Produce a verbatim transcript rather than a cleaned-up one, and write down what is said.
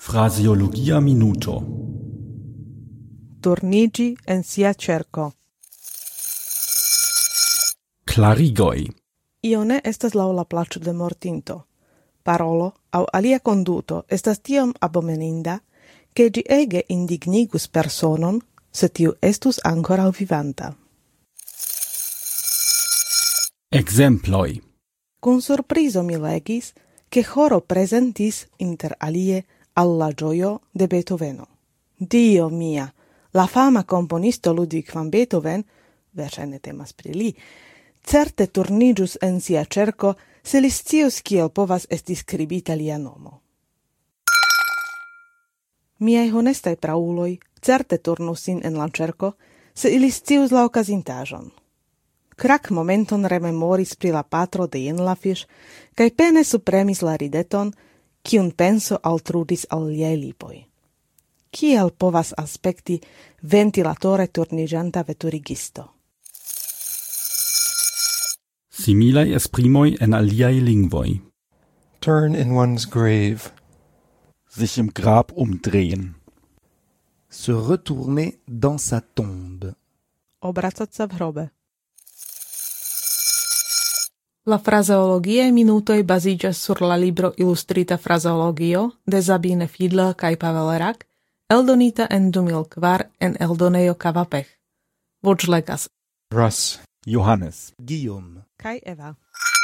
Fraseologia minuto. Turnigi en sia cerco. Clarigoi. Io ne estas laŭ la plaĉo de mortinto. Parolo aŭ alia konduto estas tiom abomeninda, ke ĝi ege indignigus personon, se tiu estus ankoraŭ vivanta. Exemploi. Kun surprizo mi legis, che choro presentis inter alie alla gioio de Beethoveno. Dio mia, la fama componisto Ludwig van Beethoven, verŝajne temas pri li, certe turniĝus en sia cerco, se li scius kiel povas esti skribita lia nomo. Miaj honestaj prauloj certe turnus sin en la cerco, se ili scius la okazintaĵon. Crac momenton rememoris pri la patro de Jen la Fisch, kaj pene supremis la rideton, kiun penso altrudis al liaj lipoj. Kiel povas aspekti ventilatore turniĝanta veturigisto? Similai esprimoi en aliai lingvoi. Turn in one's grave. Sich im Grab umdrehen. Se retourner dans sa tombe. Obracať sa v hrobe. La fraseologiae minutoi baziĝas sur la libro Illustrita fraseologio de Sabine Fiedler kaj Pavel Rak, eldonita en du mil kvar en eldonejo Kavapech. Voĉlegas Russ, Johannes, Guillaume kaj Eva.